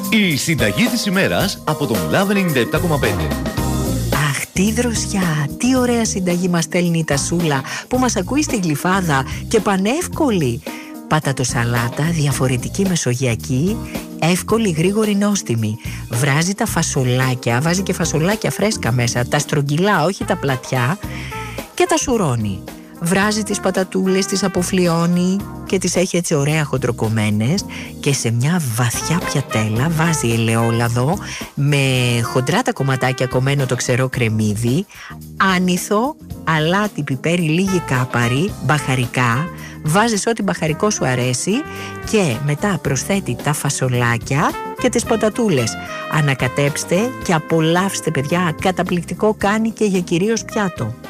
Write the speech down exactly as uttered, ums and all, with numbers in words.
Η συνταγή της ημέρας από τον Love ενενήντα επτά κόμμα πέντε. Αχ, τι δροσιά, τι ωραία συνταγή μας στέλνει η Τασούλα που μας ακούει στην Γλυφάδα και πανεύκολη. Πατατοσαλάτα, διαφορετική μεσογειακή, εύκολη, γρήγορη, νόστιμη. Βράζει τα φασολάκια, βάζει και φασολάκια φρέσκα μέσα, τα στρογγυλά, όχι τα πλατιά, και τα σουρώνει. Βράζει τις πατατούλες, τις αποφλιώνει και τις έχει έτσι ωραία χοντροκομμένες και σε μια βαθιά πιατέλα βάζει ελαιόλαδο με χοντρά τα κομματάκια κομμένο το ξερό κρεμμύδι, άνηθο, αλάτι, πιπέρι, λίγη κάπαρη, μπαχαρικά. Βάζεις ό,τι μπαχαρικό σου αρέσει και μετά προσθέτει τα φασολάκια και τις πατατούλες. Ανακατέψτε και απολαύστε, παιδιά, καταπληκτικό κάνει και για κυρίως πιάτο.